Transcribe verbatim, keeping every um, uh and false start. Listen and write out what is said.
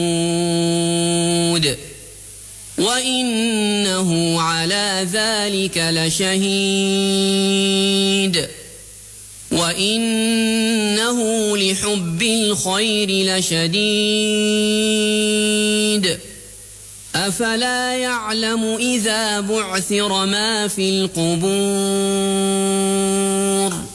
وإنه على ذلك لشهيد وإنه لحب الخير لشديد أفلا يعلم إذا بعثر ما في القبور